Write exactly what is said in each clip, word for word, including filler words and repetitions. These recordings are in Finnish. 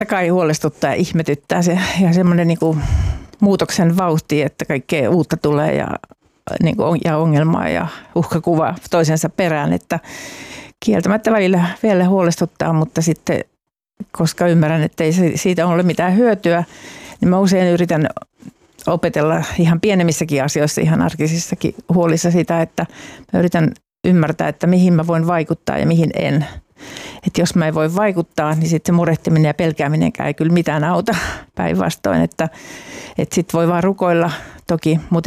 kai huolestuttaa ja ihmetyttää se ja semmoinen niin kuin muutoksen vauhti, että kaikkea uutta tulee ja, niin kuin, ja ongelmaa ja uhkakuvaa toisensa perään, että kieltämättä välillä vielä huolestuttaa, mutta sitten koska ymmärrän, että ei siitä ole mitään hyötyä, niin mä usein yritän opetella ihan pienemmissäkin asioissa, ihan arkisissakin huolissa sitä, että mä yritän ymmärtää, että mihin mä voin vaikuttaa ja mihin en. Että jos mä en voi vaikuttaa, niin sitten se murehtiminen ja pelkääminenkään ei kyllä mitään auta päinvastoin. Että, että sitten voi vaan rukoilla toki, mutta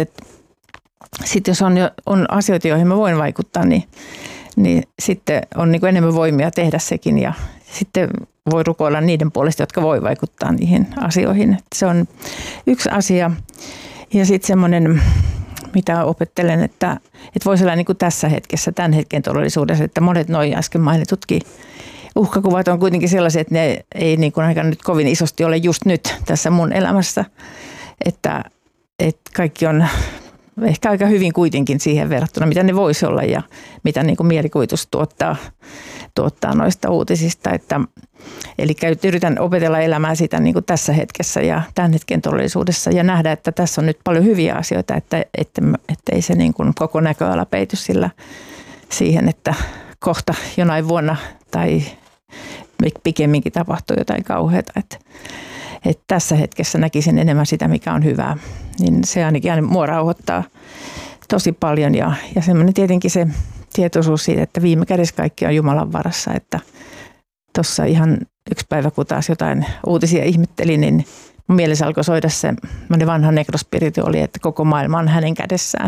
sitten jos on, jo, on asioita, joihin mä voin vaikuttaa, niin, niin sitten on niin kuin enemmän voimia tehdä sekin ja sitten voi rukoilla niiden puolesta, jotka voi vaikuttaa niihin asioihin. Että se on yksi asia. Ja sitten semmoinen, mitä opettelen, että, että voisi olla niin kuin tässä hetkessä, tämän hetken todellisuudessa, että monet noin äsken mainitutkin uhkakuvat on kuitenkin sellaisia, että ne ei niin kuin aika nyt kovin isosti ole just nyt tässä mun elämässä. Että, että kaikki on ehkä aika hyvin kuitenkin siihen verrattuna, mitä ne voisi olla ja mitä niin kuin mielikuvitus tuottaa, tuottaa noista uutisista. Että, eli yritän opetella elämää sitä niin kuin tässä hetkessä ja tämän hetken todellisuudessa ja nähdä, että tässä on nyt paljon hyviä asioita, että, että, että ei se niin kuin koko näköala peity sillä siihen, että kohta jonain vuonna tai pikemminkin tapahtuu jotain kauheata. Että, että tässä hetkessä näkisin enemmän sitä, mikä on hyvää, niin se ainakin mua rauhoittaa tosi paljon ja, ja semmoinen tietenkin se tietoisuus siitä, että viime kädessä kaikki on Jumalan varassa, että tuossa ihan yksi päivä, kun taas jotain uutisia ihmettelin, niin mun mielessä alkoi soida se vanha nekrospirituaali, että koko maailma on hänen kädessään.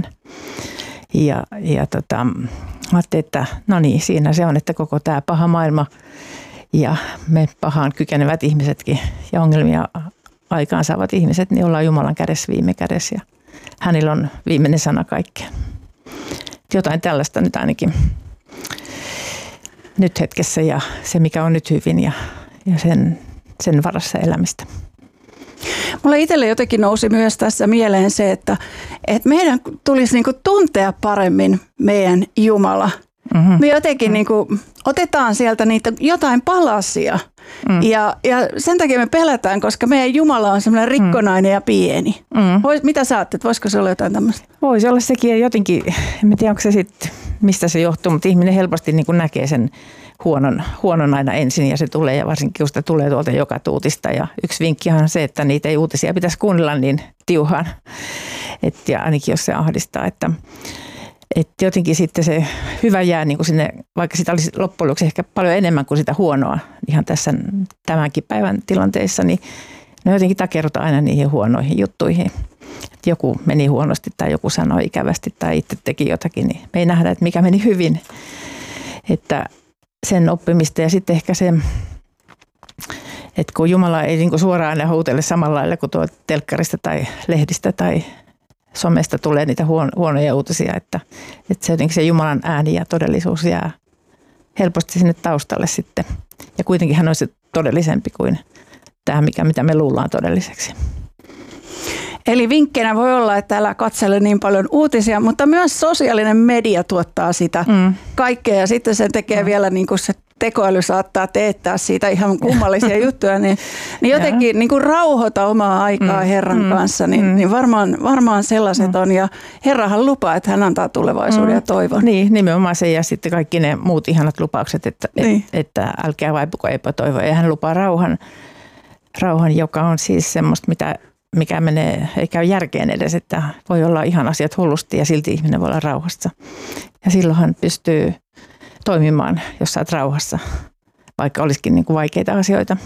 Ja, ja tota, mä ajattelin, että no niin, siinä se on, että koko tämä paha maailma ja me pahaan kykenevät ihmisetkin ja ongelmia aikaansaavat ihmiset, niin ollaan Jumalan kädessä viime kädessä ja hänellä on viimeinen sana kaikkeen. Jotain tällaista nyt ainakin nyt hetkessä ja se, mikä on nyt hyvin ja, ja sen, sen varassa elämistä. Mulle itselle jotenkin nousi myös tässä mieleen se, että, että meidän tulisi niinku tuntea paremmin meidän Jumala. Mm-hmm. Me jotenkin mm-hmm. niinku otetaan sieltä niitä jotain palasia mm. ja, ja sen takia me pelätään, koska meidän Jumala on semmoinen rikkonainen mm. ja pieni. Mm. Vois, mitä sä ajattelet, voisiko se olla jotain tämmöistä? Voisi olla sekin ja jotenkin, en tiedä onko se sitten, mistä se johtuu, mutta ihminen helposti niin kuin näkee sen huonon, huonon aina ensin ja se tulee ja varsinkin kun sitä tulee tuolta joka tuutista ja yksi vinkki on se, että niitä ei uutisia pitäisi kuunnella niin tiuhaan et, ja ainakin jos se ahdistaa, että Että jotenkin sitten se hyvä jää niin kuin sinne, vaikka sitä olisi loppujen lopuksi ehkä paljon enemmän kuin sitä huonoa ihan tässä tämänkin päivän tilanteissa, niin ne jotenkin takerrutaan aina niihin huonoihin juttuihin. Että joku meni huonosti tai joku sanoi ikävästi tai itse teki jotakin, niin me ei nähdä, että mikä meni hyvin. Että sen oppimista ja sitten ehkä se, että kun Jumala ei niin kuin suoraan aina huutele samalla lailla kuin tuolta telkkarista tai lehdistä tai somesta tulee niitä huonoja uutisia, että, että se jotenkin se Jumalan ääni ja todellisuus jää helposti sinne taustalle sitten. Ja kuitenkin hän on se todellisempi kuin tämä, mikä, mitä me luullaan todelliseksi. Eli vinkkeinä voi olla, että älä katsele niin paljon uutisia, mutta myös sosiaalinen media tuottaa sitä mm. kaikkea ja sitten se tekee mm. vielä niin kuin se tekoäly saattaa teettää siitä ihan kummallisia juttuja, niin, niin jotenkin niin kuin rauhoita omaa aikaa mm, Herran mm, kanssa, niin, mm. niin varmaan, varmaan sellaiset mm. on. Ja Herrahan lupaa, että hän antaa tulevaisuuden mm. ja toivon. Niin, nimenomaan se ja sitten kaikki ne muut ihanat lupaukset, että, niin. et, että älkää vaipuko epätoivoa. Ja hän lupaa rauhan, rauhan, joka on siis semmoista, mitä, mikä menee, ei käy järkeen edes, että voi olla ihan asiat hullusti ja silti ihminen voi olla rauhassa. Ja silloin hän pystyy toimimaan, jos sä oot rauhassa, vaikka olisikin niin kuin vaikeita asioita.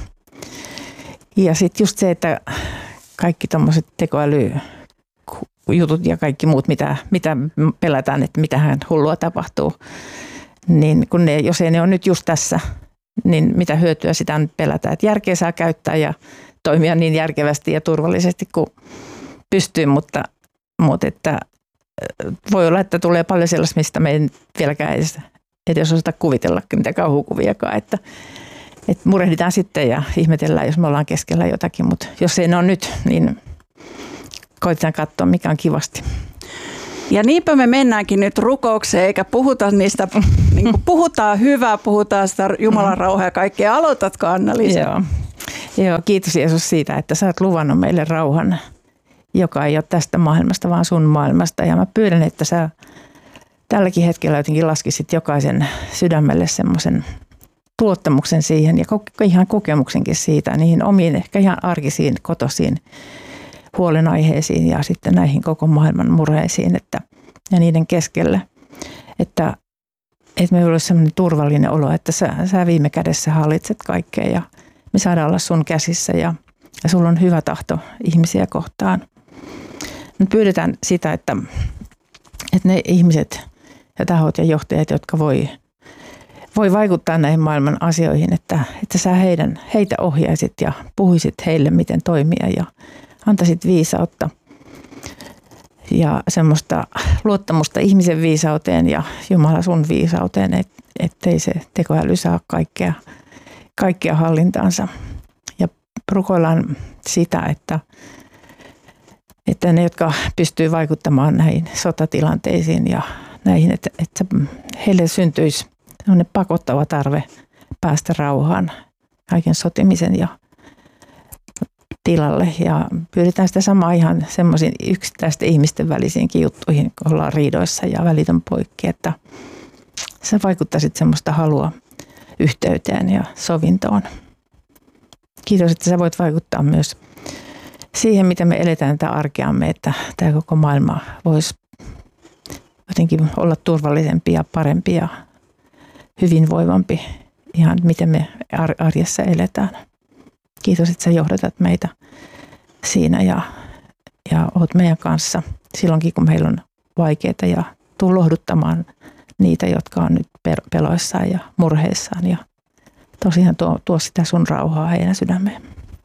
Ja sitten just se, että kaikki tommoset tekoälyjutut ja kaikki muut, mitä, mitä pelätään, että mitähän hullua tapahtuu, niin kun ne, jos ei ne ole nyt just tässä, niin mitä hyötyä sitä nyt pelätään. Että järkeä saa käyttää ja toimia niin järkevästi ja turvallisesti kuin pystyy, mutta, mutta että voi olla, että tulee paljon sellaista, mistä me ei vieläkään edes edes osata kuvitellakin mitä kauhukuviakaan, että, että murehditaan sitten ja ihmetellään, jos me ollaan keskellä jotakin, mutta jos ei ne ole nyt, niin koitetaan katsoa, mikä on kivasti. Ja niinpä me mennäänkin nyt rukoukseen, eikä puhuta niistä, niin kuin puhutaan hyvää, puhutaan sitä Jumalan rauhaa ja kaikkea. Aloitatko, Anna-Liisa? Joo. Joo, kiitos Jeesus siitä, että sä oot luvannut meille rauhan, joka ei ole tästä maailmasta, vaan sun maailmasta. Ja mä pyydän, että sä tälläkin hetkellä jotenkin laskisit jokaisen sydämelle semmoisen luottamuksen siihen ja ihan kokemuksenkin siitä, niihin omiin ehkä ihan arkisiin, kotosiin huolenaiheisiin ja sitten näihin koko maailman murheisiin että, ja niiden keskelle, että, että me olisi sellainen turvallinen olo, että sä, sä viime kädessä hallitset kaikkea ja me saadaan olla sun käsissä ja, ja sulla on hyvä tahto ihmisiä kohtaan. Me pyydetään sitä, että, että ne ihmiset ja tahot ja johtajat, jotka voi, voi vaikuttaa näihin maailman asioihin, että, että sä heidän, heitä ohjaisit ja puhuisit heille, miten toimia ja antaisit viisautta ja semmoista luottamusta ihmisen viisauteen ja Jumala sun viisauteen, et, ettei se tekoäly saa kaikkea, kaikkea hallintaansa. Ja rukoillaan sitä, että, että ne, jotka pystyy vaikuttamaan näihin sotatilanteisiin ja näihin, että, että heille syntyisi sellainen pakottava tarve päästä rauhaan kaiken sotimisen ja tilalle ja pyydetään sitä samaa ihan semmoisiin yksittäisten ihmisten välisiinkin juttuihin, kun ollaan riidoissa ja välitön poikki, että sä vaikuttaisit semmoista halua yhteyteen ja sovintoon. Kiitos, että sä voit vaikuttaa myös siihen, miten me eletään tätä arkeamme, että tämä koko maailma voisi jotenkin olla turvallisempi ja parempi ja hyvinvoivampi ihan miten me arjessa eletään. Kiitos, että sä johdatat meitä siinä ja, ja oot meidän kanssa silloinkin, kun meillä on vaikeaa ja tuu lohduttamaan niitä, jotka on nyt peloissaan ja murheissaan ja tosiaan tuo, tuo sitä sun rauhaa heidän sydämeen.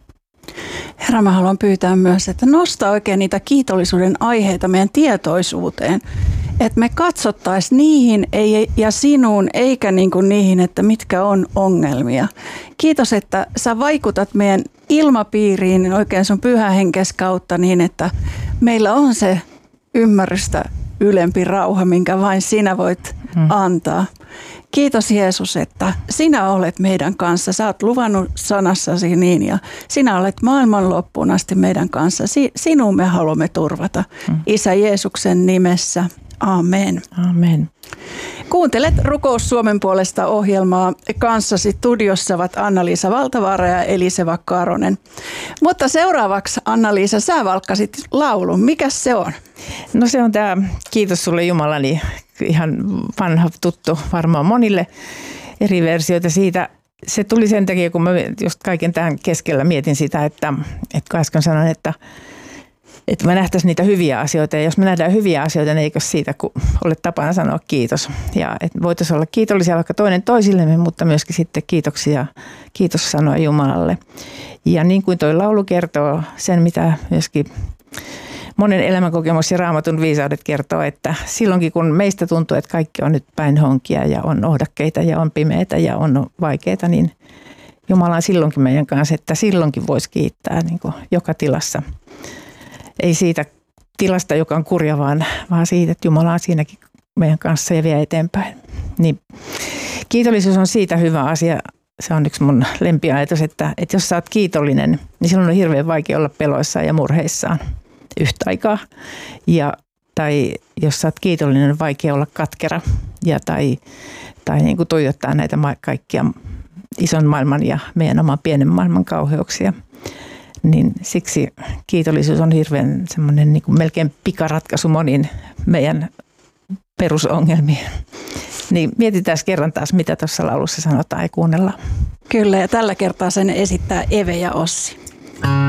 Herra, mä haluan pyytää myös, että nosta oikein niitä kiitollisuuden aiheita meidän tietoisuuteen, että me katsottaisiin niihin ei, ja sinuun eikä niin kuin niihin, että mitkä on ongelmia. Kiitos, että sä vaikutat meidän ilmapiiriin oikein sun pyhähenkes kautta niin, että meillä on se ymmärrystä ylempi rauha, minkä vain sinä voit hmm. antaa. Kiitos Jeesus, että sinä olet meidän kanssa. Sä oot luvannut sanassasi niin ja sinä olet maailman loppuun asti meidän kanssa. Sinuun me haluamme turvata. Hmm. Isä Jeesuksen nimessä. Amen. Amen. Kuuntelet Rukous Suomen puolesta -ohjelmaa. Kanssasi studiossa ovat Anna-Liisa Valtavaara ja Eliseva Karonen. Mutta seuraavaksi, Anna-Liisa, sä valkkasit laulun. Mikäs se on? No se on tämä Kiitos sulle Jumalani, ihan vanha tuttu varmaan monille eri versioita siitä. Se tuli sen takia, kun mä just kaiken tähän keskellä mietin sitä, että, että kun äsken sanoin, että Että me nähtäisiin niitä hyviä asioita ja jos me nähdään hyviä asioita, niin eikö siitä, kun olet tapana sanoa kiitos. Ja että voitaisiin olla kiitollisia vaikka toinen toisillemme, mutta myöskin sitten kiitoksia, kiitos sanoa Jumalalle. Ja niin kuin toi laulu kertoo sen, mitä myöskin monen elämänkokemus ja Raamatun viisaudet kertoo, että silloinkin kun meistä tuntuu, että kaikki on nyt päin honkia ja on ohdakkeita ja on pimeitä ja on vaikeita, niin Jumala on silloinkin meidän kanssa, että silloinkin voisi kiittää niin kuin joka tilassa. Ei siitä tilasta, joka on kurja, vaan, vaan siitä, että Jumala on siinäkin meidän kanssa ja vie eteenpäin. Niin, kiitollisuus on siitä hyvä asia. Se on yksi mun lempiajatus, että, että jos sä oot kiitollinen, niin silloin on hirveän vaikea olla peloissaan ja murheissaan yhtä aikaa. Ja, tai jos sä oot kiitollinen, on vaikea olla katkera ja tai, tai niin kuin tuijottaa näitä kaikkia ison maailman ja meidän oman pienen maailman kauheuksia. Niin siksi kiitollisuus on hirveän semmoinen niin kuin melkein pikaratkaisu moniin meidän perusongelmiin. Niin mietitään kerran taas, mitä tuossa laulussa sanotaan ja kuunnellaan. Kyllä, ja tällä kertaa sen esittää Eve ja Ossi.